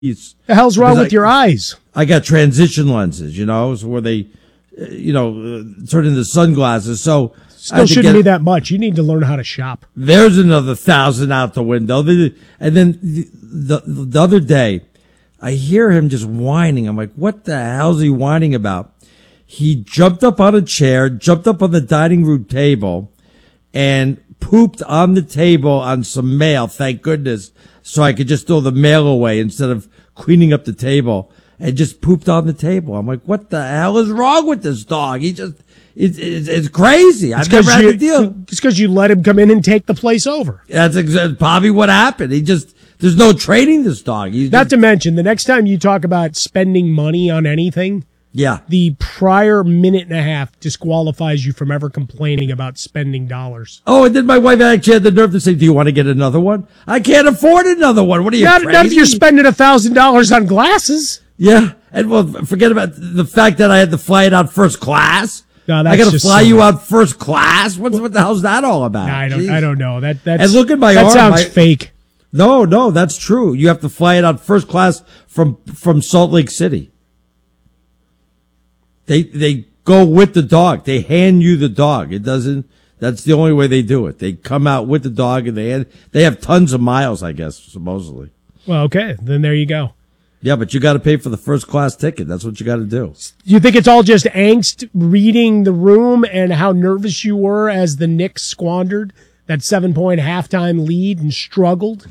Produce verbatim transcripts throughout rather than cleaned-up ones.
The hell's wrong with I, your eyes? I got transition lenses, you know, so where they, you know, uh, turn into sunglasses. So still shouldn't be that much. You need to learn how to shop. There's another thousand out the window. And then the, the, the other day, I hear him just whining. I'm like, what the hell is he whining about? He jumped up on a chair, jumped up on the dining room table, and pooped on the table on some mail, thank goodness, so I could just throw the mail away instead of cleaning up the table, and just pooped on the table. I'm like, what the hell is wrong with this dog? He just, it's, it's, it's crazy. I've never had to deal. It's because you let him come in and take the place over. That's exactly probably what happened. He just, there's no training this dog. He's Not just, to mention, the next time you talk about spending money on anything, yeah, the prior minute and a half disqualifies you from ever complaining about spending dollars. Oh, and then my wife actually had the nerve to say, do you want to get another one? I can't afford another one. What are you, not, crazy? Not if you're spending a thousand dollars on glasses. Yeah. And well, forget about the fact that I had to fly it out first class. No, that's I got to just fly silly. you out first class. What's, what the hell's that all about? No, I don't, Jeez. I don't know. That, that's, and look at my that arm. sounds my, fake. No, no, that's true. You have to fly it out first class from, from Salt Lake City. They, they go with the dog. They hand you the dog. It doesn't, that's the only way they do it. They come out with the dog and they, they have tons of miles, I guess, supposedly. Well, okay. Then there you go. Yeah, but you got to pay for the first class ticket. That's what you got to do. You think it's all just angst reading the room and how nervous you were as the Knicks squandered that seven point halftime lead and struggled?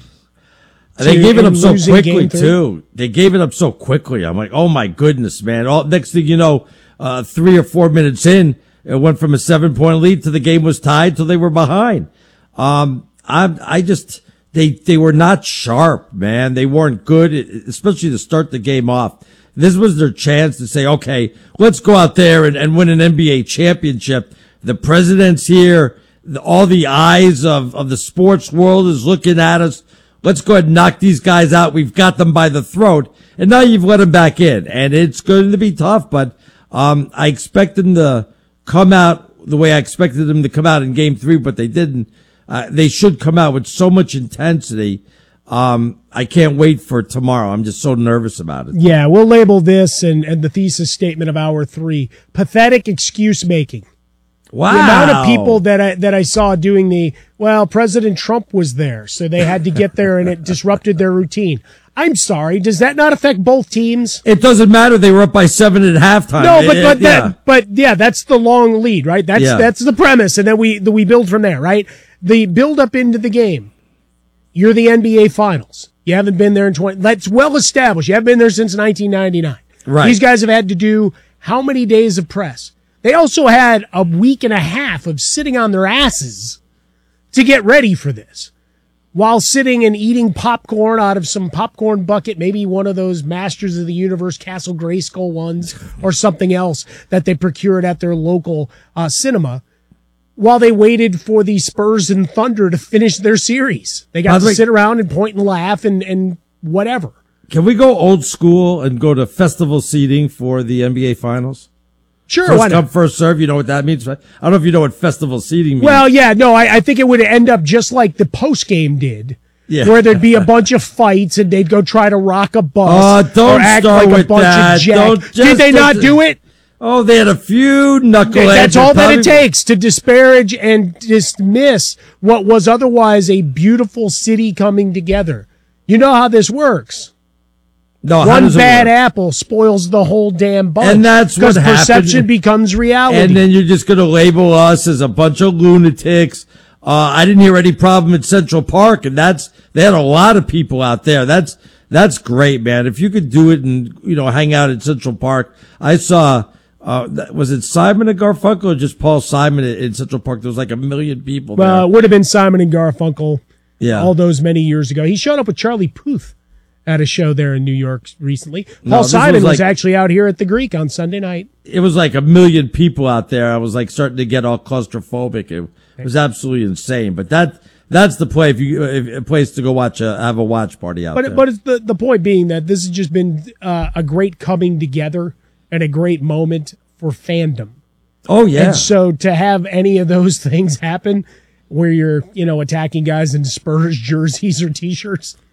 They gave it up so quickly too. They gave it up so quickly. I'm like, oh my goodness, man. All next thing you know, uh, three or four minutes in, it went from a seven point lead to the game was tied till they were behind. Um, I, I just, they, they were not sharp, man. They weren't good, especially to start the game off. This was their chance to say, okay, let's go out there and, and win an N B A championship. The president's here. The, all the eyes of, of the sports world is looking at us. Let's go ahead and knock these guys out. We've got them by the throat. And now you've let them back in. And it's going to be tough, but um I expect them to come out the way I expected them to come out in game three, but they didn't. Uh, they should come out with so much intensity. Um I can't wait for tomorrow. I'm just so nervous about it. Yeah, we'll label this and, and the thesis statement of hour three, pathetic excuse making. Wow. The amount of people that I, that I saw doing the, well, President Trump was there, so they had to get there and it disrupted their routine. I'm sorry. Does that not affect both teams? It doesn't matter. They were up by seven at halftime. No, but, it, but, it, that, yeah. but yeah, that's the long lead, right? That's, yeah. that's the premise. And then we, the, we build from there, right? The build up into the game. You're the N B A finals. You haven't been there in twenty, that's well established. You haven't been there since nineteen ninety-nine. Right. These guys have had to do how many days of press? They also had a week and a half of sitting on their asses to get ready for this while sitting and eating popcorn out of some popcorn bucket, maybe one of those Masters of the Universe Castle Grayskull ones or something else that they procured at their local uh, cinema while they waited for the Spurs and Thunder to finish their series. They got to like, sit around and point and laugh and, and whatever. Can we go old school and go to festival seating for the N B A finals? Sure, first why not? come, first serve. You know what that means? I don't know if you know what festival seating means. Well, yeah, no, I, I think it would end up just like the post game did, yeah. where there'd be a bunch of fights and they'd go try to rock a bus Oh, don't or act start like with a bunch that. of jack. Don't Did just- they not just- do it? Oh, they had a few knuckleheads. That's all that probably, it takes to disparage and dismiss what was otherwise a beautiful city coming together. You know how this works. No, how One does it bad work? apple spoils the whole damn bunch. And that's what because perception happened. becomes reality. And then you're just going to label us as a bunch of lunatics. Uh, I didn't hear any problem at Central Park, and that's, they had a lot of people out there. That's, that's great, man. If you could do it and, you know, hang out at Central Park. I saw, uh, was it Simon and Garfunkel or just Paul Simon in Central Park? There was like a million people there. Well, it would have been Simon and Garfunkel Yeah. all those many years ago. He showed up with Charlie Puth at a show there in New York recently. Paul No, this Simon was was, like- actually out here at the Greek on Sunday night. It was like a million people out there. I was like starting to get all claustrophobic. It was absolutely insane. But that, that's the play if you, if, a place to go watch a, have a watch party out But there. but it's the, the point being that this has just been uh, a great coming together and a great moment for fandom. Oh yeah. And so to have any of those things happen where you're, you know, attacking guys in Spurs jerseys or t-shirts.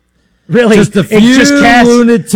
Really? Just a It few just cast- lunatics.